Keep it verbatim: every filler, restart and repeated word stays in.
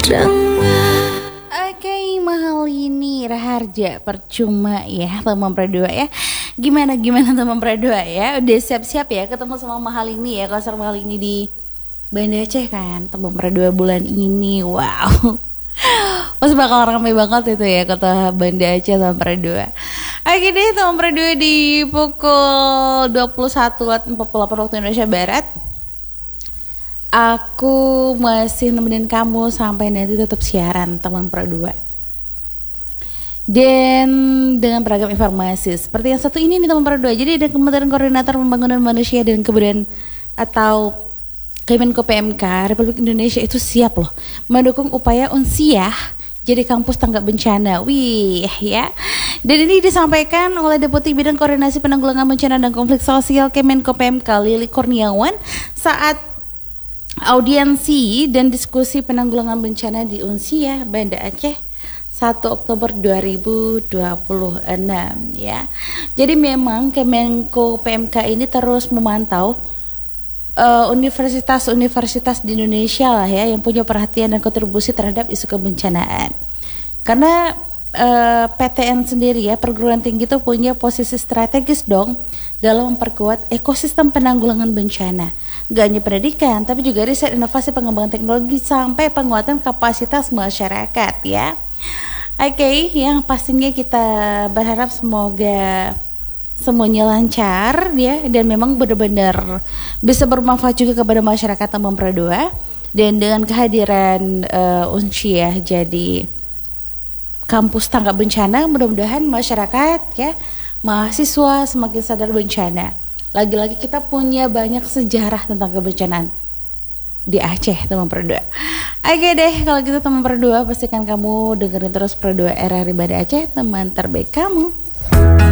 Oke, mahal ini Raharja percuma ya teman berdua ya. Gimana gimana teman berdua ya? Udah siap-siap ya ketemu sama mahal ini ya, konser mahal ini di Banda Aceh kan teman berdua bulan ini. Wow. Pasti bakal ramai banget itu ya kota Banda Aceh teman berdua. Oke deh teman berdua di pukul dua puluh satu empat puluh delapan waktu Indonesia Barat. Aku masih nemenin kamu sampai nanti tetap siaran teman berdua. Dan dengan beragam informasi seperti yang satu ini nih teman berdua. Jadi ada Kementerian Koordinator Pembangunan Manusia dan Kebudayaan atau Kemenko P M K Republik Indonesia itu siap loh mendukung upaya Unsiah jadi kampus tanggap bencana. Wih ya. Dan ini disampaikan oleh Deputi Bidang Koordinasi Penanggulangan Bencana dan Konflik Sosial Kemenko P M K Lili Kurniawan saat audiensi dan diskusi penanggulangan bencana di Unsiah Banda Aceh satu Oktober dua ribu dua puluh enam ya. Jadi memang Kemenko P M K ini terus memantau uh, universitas-universitas di Indonesia lah ya yang punya perhatian dan kontribusi terhadap isu kebencanaan. Karena uh, P T N sendiri ya, perguruan tinggi itu punya posisi strategis dong dalam memperkuat ekosistem penanggulangan bencana. Gak hanya pendidikan, tapi juga riset, inovasi, pengembangan teknologi sampai penguatan kapasitas masyarakat ya. Oke, okay, yang pastinya kita berharap semoga semuanya lancar ya dan memang benar-benar bisa bermanfaat juga kepada masyarakat teman berdua. Dan dengan kehadiran uh, Unsiah jadi kampus tanggap bencana, mudah-mudahan masyarakat ya, mahasiswa semakin sadar bencana. Lagi-lagi kita punya banyak sejarah tentang kebencanaan di Aceh teman berdua. Oke deh kalau gitu teman berdua, pastikan kamu dengerin terus berdua R R I Banda Aceh, teman terbaik kamu.